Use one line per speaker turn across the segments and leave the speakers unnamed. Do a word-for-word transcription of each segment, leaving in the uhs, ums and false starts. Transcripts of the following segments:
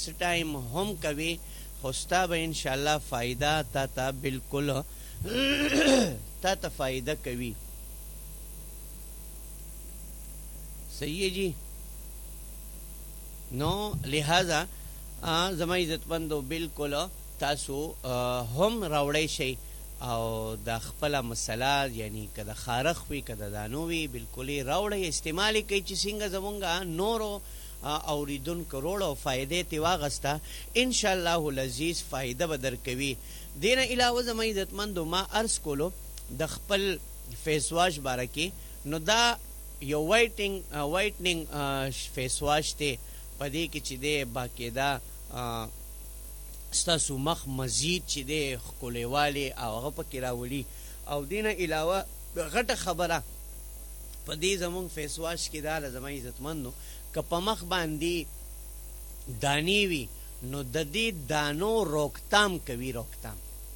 ټایم هم کوي خو ستا به انشاءالله فایده تا ته بالکل تا ته فایده کوي. صحیح ہے جی. نو لہذا زما عزتمندو بالکل تاسو هم راوړی شئ او د خپله مسله یعنی که د خارخ وي که د دانو وي بالکل یې راوړئ استعمال یې کوئ چې څنګه زمونږ نورو اوریدونکو روړ او فایدې ترې واخسته انشاءالله العزیز فایده به درکوي. دې نه علاوه زما عزتمندو ما عرض کولو د خپل فیس واش باره کې نو دا یو وایټنګ وایټنینګ فیس واش دی په دې کې چې دی باقاعده ستاسو مخ مزید چې دی ښکلیوالی او هغه پکې راولي. او دې نه علاوه غټه خبره په دې زمونږ فیس واش کې دا ده زما عزتمندو که په مخ باندې دانې وي نو د دې دانو روکتام کوي. روکتام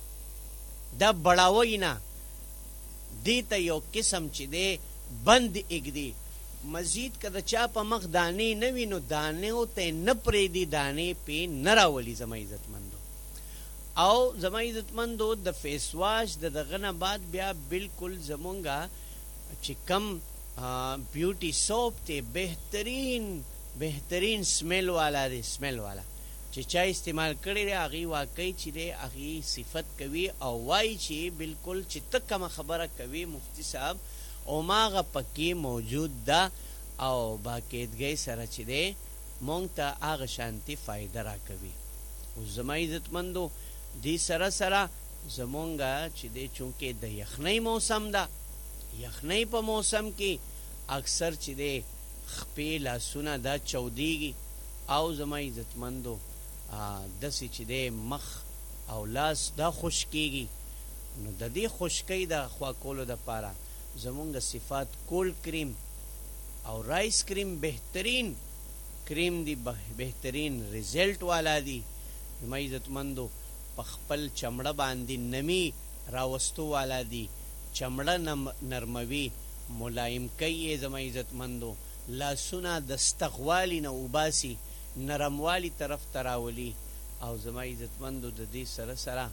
دا بړاوی نه دې ته یو قسم چې دی بند اږدي. مزید که د چا په مخ دانې نه وي نو دانو ته نه پرېږدي دانې پې نه راولي زما عزتمندو. او زما عزتمندو د فیس واش د دغه نه بعد بیا بالکل زمونږ چې کم بیوټي سوپ دی بهترین بهترین سمیل والا دی. سمیل والا چې چا استعمال کړی دی هغې واقعي چې دی هغې صفت کوي او وایي چې بالکل چې ته کومه خبره کوي مفتی صاحب اوماغه پکې موجود ده او باقاعدګۍ سره چې دی مونږ ته هغه شانتي فایده راکوي. اوس زما عزتمندو دې سره سره زمونږ چې دی چونکې د یخنۍ موسم ده یخنۍ په موسم کې اکثر چې دی خپې لاسونه دا چودیږي او زما عزتمندو داسې چې دی مخ او لاس دا خشکیږي. نو د دې خشکۍ د خوا کولو دپاره زمونږ صفات کول کریم او رائس کریم بهترین کریم دی بهترین ریزلټ والا دی زما عزتمندو. په خپل چمړه باندې نمی راوستو والا دی. چمړه نرموي ملایم کوي زما عزتمندو. لاسونه د ستغوالي نه وباسي نرموالي طرف ته راولي. او زما عزتمندو د دې سره سره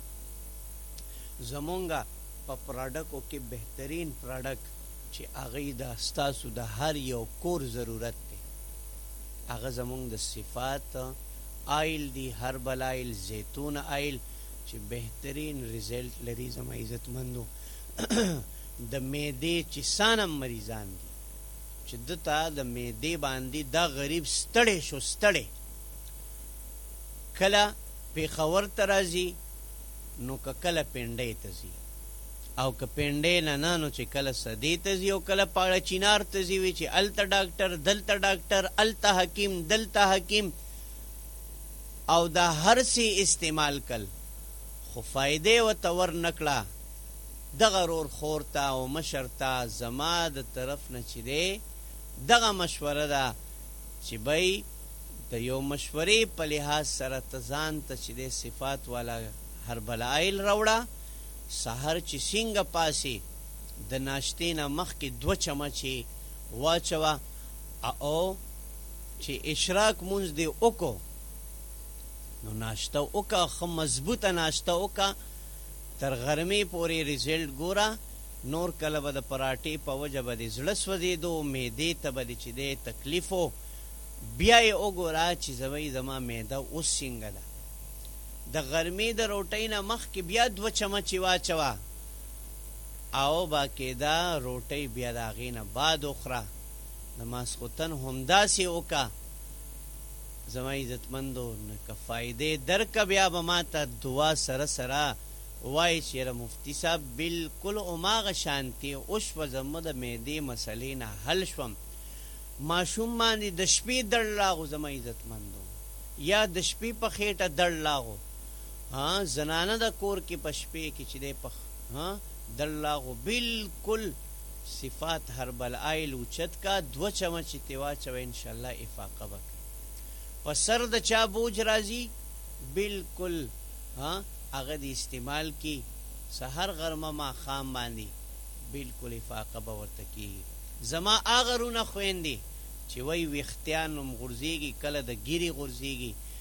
زمونږ په پراډکو کې بهترین پراډک چې هغې د ستاسو د هر یو کور ضرورت دی هغه زمونږ د صفات آیل دی. هربل آیل زیتون آیل چې بهترین ریزلټ لري زما عزتمندو. د معدې چې سانم مریضان دي چې دته د معدې باندې دا غریب ستړی شو ستړی کله پېښور ته راځي نو که کله پنډۍ ته ځي او که پنډۍ نه نه نو چې کله سدې ته ځي او کله پاړه چینار ته ځي وي چې هلته ډاکټر دلته ډاکټر هلته حکیم دلته حکیم او دا هر څه استعمال کل خو فایدې ورته ورنکړه. دغه رور خور ته او مشر ته زما د طرف نه چې دی دغه مشوره ده چې بی د یو مشورې په لحاظ سره ته ځان ته چې دی صفات والا هربل آیل راوړه. سحر چې څنګه پاسې د ناشتې نه مخکې دوه چمچې واچوه او چې اشراق مونځ دی وکړو نو ناشته وکړه ښه مضبوطه ناشته وکړه تر غرمې پورې ریزلټ ګوره. نور کله به د پراټې په وجه به دې زړه سوځېدو معدې ته به دې چې دی تکلیف و بیا یې وګوره چې زوی زما معده اوس څنګه ده. د غرمې د روټۍ نه مخکې بیا دوه چمچې واچوه او باقاعده روټۍ بیا د هغې نه بعد وخوره. د ماسخوتن همداسې وکړه زما عزتمندو. نه که فایدې درکه بیا به ما ته دعا سره سره وایي چې یاره مفتی صاحب بالکل هماغه شانتي وشوه زما د معدې مسلې نه حل شوم. ماشوم باندې د شپې دړ راغو زما عزتمندو یا د شپې په خېټه دړ لاغو ها زنانه د کور کې په شپې کې چې دی په ها دړ لاغو بالکل صفات هربل آیل اوچت کا دوه چمچې ترې واچوه انشاءالله افاقه به کوي. په سر د چا بوج راځي بالکل ها هغه د استعمال کی سحر غرمه ماښام باندې بالکل افاقه به ورته کېږي. زما هغه رونه خویندې چې وایي ویښتان هم غورځېږي کله د ګیرې غورځېږي